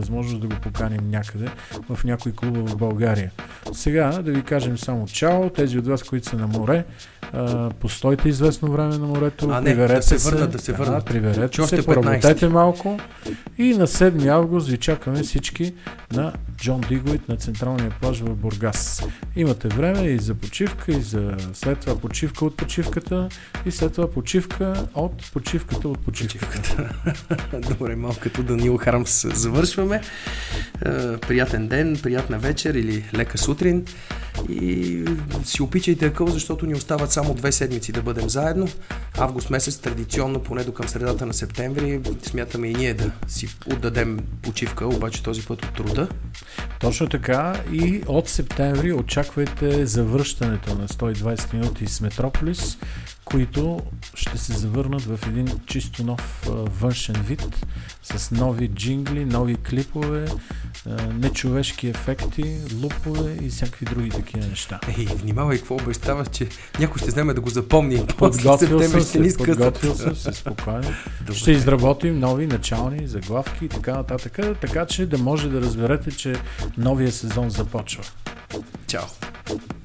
възможност да го поканим някъде в някой клуба в България. Сега да ви кажем само чао, тези от вас, които са на море, постойте известно време на морето, да се върнат. Приверете се, поработете малко и на 7 август ви чакаме всички на Джон Дигуит на централния плаж в Бургас. Имате време и за почивка, и за след това почивка от почивката, и след това почивка от почивката от почивката. Добре, малко като Даниил Хармс завършваме. Приятен ден, приятна вечер или лека сутрин и си опичайте акъл, защото ни остават само 2 седмици да бъдем заедно. Август месец традиционно, поне до към средата на септември, смятаме и ние да си отдадем почивка, обаче този път от труда. Точно така, и от септември очаквайте завръщането на 120 минути с Метрополис, които ще се завърнат в един чисто нов външен вид, с нови джингли, нови клипове, нечовешки ефекти, лупове и всякакви други такива неща. Внимавай какво обещаваш, че някой ще вземе да го запомни. Подготвил съм се спокойно. Ще изработим нови начални заглавки и така нататък, така че да може да разберете, че новия сезон започва. Чао!